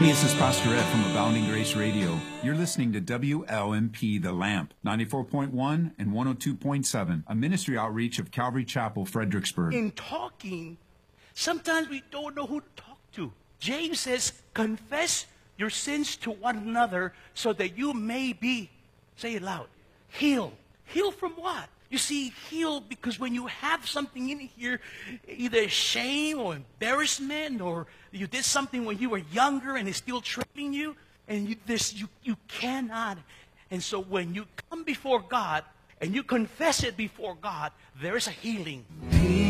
Hey, this is Pastor Ed from Abounding Grace Radio. You're listening to WLMP The Lamp, 94.1 and 102.7, a ministry outreach of Calvary Chapel, Fredericksburg. In talking, sometimes we don't know who to talk to. James says, confess your sins to one another so that you may be, say it loud, healed. Healed from what? You see, healed because when you have something in here, either shame or embarrassment, or you did something when you were younger and it's still trailing you, and you cannot. And so when you come before God and you confess it before God, there is a healing.